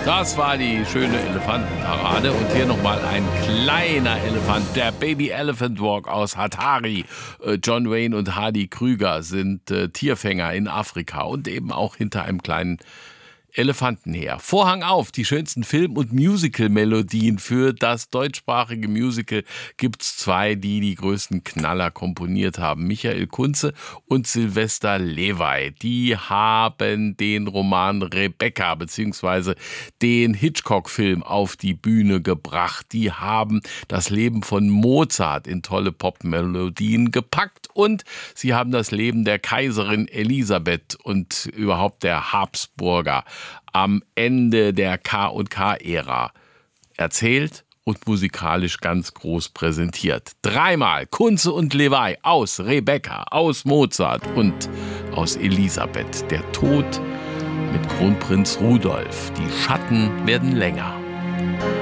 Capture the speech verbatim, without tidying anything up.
Das war die schöne Elefantenparade und hier nochmal ein kleiner Elefant, der Baby Elephant Walk aus Hatari. John Wayne und Hardy Krüger sind äh, Tierfänger in Afrika und eben auch hinter einem kleinen Elefanten her. Vorhang auf, die schönsten Film- und Musical-Melodien für das deutschsprachige Musical gibt's zwei, die die größten Knaller komponiert haben. Michael Kunze und Silvester Lewey. Die haben den Roman Rebecca bzw. den Hitchcock-Film auf die Bühne gebracht. Die haben das Leben von Mozart in tolle Pop-Melodien gepackt und sie haben das Leben der Kaiserin Elisabeth und überhaupt der Habsburger am Ende der K und K-Ära erzählt und musikalisch ganz groß präsentiert. Dreimal Kunze und Lewey aus Rebecca, aus Mozart und aus Elisabeth. Der Tod mit Kronprinz Rudolf. Die Schatten werden länger.